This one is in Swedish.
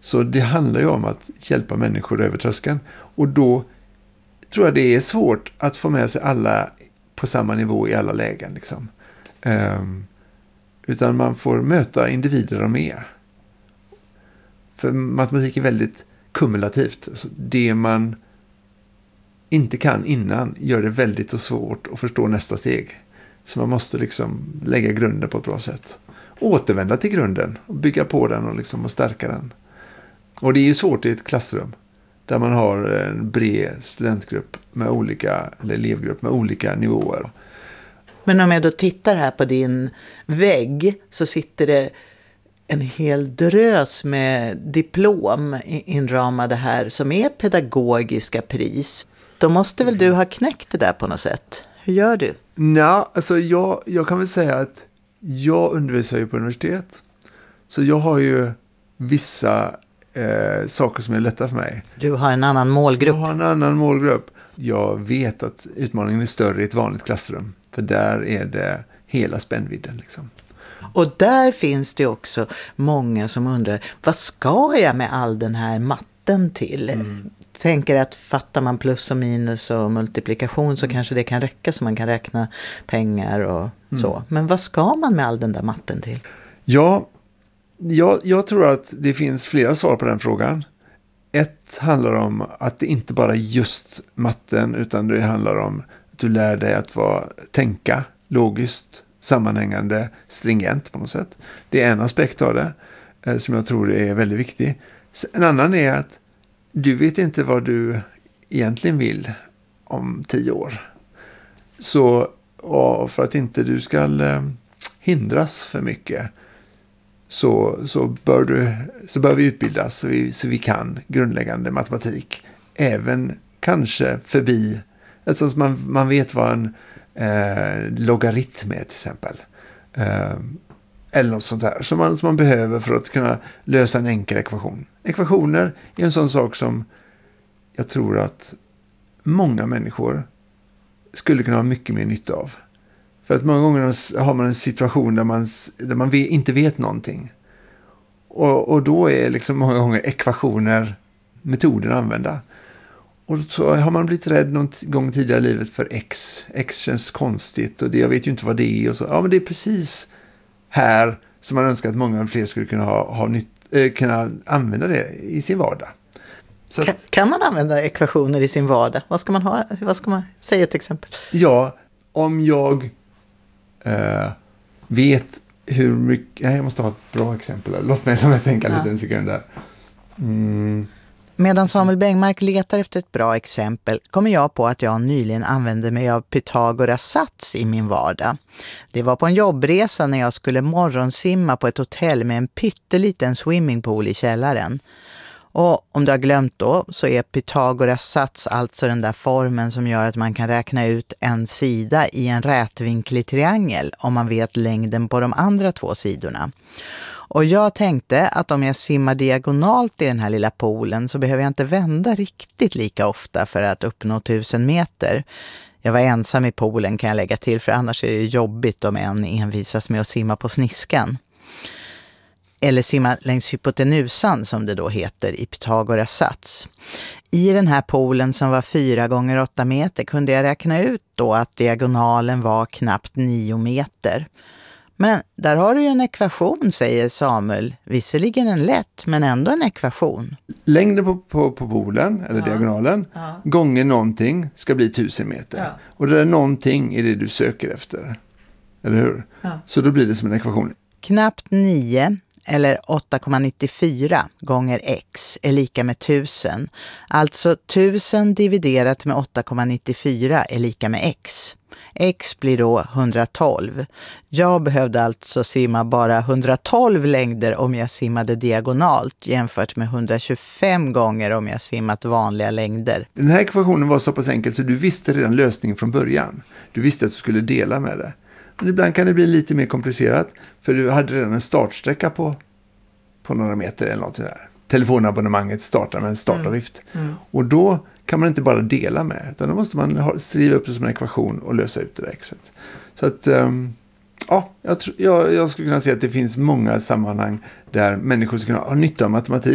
Så det handlar ju om att hjälpa människor över tröskeln. Och då tror jag det är svårt att få med sig alla på samma nivå i alla lägen. Liksom. Utan man får möta individer de är. För matematik är väldigt kumulativt. Alltså det man inte kan innan gör det väldigt svårt att förstå nästa steg. Så man måste liksom lägga grunden på ett bra sätt. Återvända till grunden och bygga på den och, liksom, och stärka den. Och det är ju svårt i ett klassrum där man har en bred studentgrupp med olika, eller elevgrupp med olika nivåer. Men om jag då tittar här på din vägg så sitter det en hel drös med diplom inramade här som är pedagogiska pris. Då måste väl du ha knäckt det där på något sätt? Hur gör du? Nej, alltså jag kan väl säga att jag undervisar ju på universitet. Så jag har ju vissa saker som är lätta för mig. Du har en annan målgrupp. Jag har en annan målgrupp. Jag vet att utmaningen är större i ett vanligt klassrum. För där är det hela spännvidden liksom. Och där finns det också många som undrar, vad ska jag med all den här matten till? Tänker att fattar man plus och minus och multiplikation så kanske det kan räcka så man kan räkna pengar och så. Men vad ska man med all den där matten till? Ja, jag tror att det finns flera svar på den frågan. Ett handlar om att det inte bara är just matten utan det handlar om att du lär dig att tänka logiskt, sammanhängande, stringent på något sätt. Det är en aspekt av det som jag tror är väldigt viktig. En annan är att du vet inte vad du egentligen vill om 10 år. Så för att inte du ska hindras för mycket så bör vi utbildas så vi kan grundläggande matematik. Även kanske förbi, alltså man vet vad en logaritm är till exempel. Eller något sånt där som man behöver för att kunna lösa en enkel ekvation. Ekvationer är en sån sak som jag tror att många människor skulle kunna ha mycket mer nytta av. För att många gånger har man en situation där man inte vet någonting. Och då är liksom många gånger ekvationer metoden att använda. Och så har man blivit rädd någon gång tidigare i livet för X. X känns konstigt och jag vet ju inte vad det är. Och så. Ja, men det är precis här som man önskar att många fler skulle kunna kunna använda det i sin vardag. Så kan man använda ekvationer i sin vardag? Vad ska man säga ett exempel? Ja, om jag vet hur mycket... Nej, jag måste ha ett bra exempel. Låt mig tänka lite en sekund där. Medan Samuel Bengmark letar efter ett bra exempel kommer jag på att jag nyligen använde mig av Pythagoras sats i min vardag. Det var på en jobbresa när jag skulle morgonsimma på ett hotell med en pytteliten swimmingpool i källaren. Och om du har glömt då så är Pythagoras sats alltså den där formen som gör att man kan räkna ut en sida i en rätvinklig triangel om man vet längden på de andra 2 sidorna. Och jag tänkte att om jag simmar diagonalt i den här lilla poolen så behöver jag inte vända riktigt lika ofta för att uppnå 1000 meter. Jag var ensam i poolen kan jag lägga till för annars är det jobbigt om en envisas med att simma på sniskan. Eller simma längs hypotenusan som det då heter i Pythagoras sats. I den här poolen som var 4 gånger 8 meter kunde jag räkna ut då att diagonalen var knappt 9 meter. Men där har du ju en ekvation, säger Samuel. Visserligen en lätt, men ändå en ekvation. Längden på poolen, eller diagonalen, gånger någonting ska bli 1000 meter. Ja. Och det är någonting i det du söker efter. Eller hur? Ja. Så då blir det som en ekvation. Knappt 9 eller 8,94 gånger x är lika med 1000. Alltså 1000 dividerat med 8,94 är lika med x. X blir då 112. Jag behövde alltså simma bara 112 längder om jag simmade diagonalt jämfört med 125 gånger om jag simmat vanliga längder. Den här ekvationen var så pass enkel så du visste redan lösningen från början. Du visste att du skulle dela med det. Men ibland kan det bli lite mer komplicerat för du hade redan en startsträcka på några meter eller något sådär. Telefonabonnemanget startar med en startavgift. Och då kan man inte bara dela med utan då måste man skriva upp det som en ekvation och lösa ut det där exet. Så att jag skulle kunna säga att det finns många sammanhang där människor ska kunna ha nytta av matematik.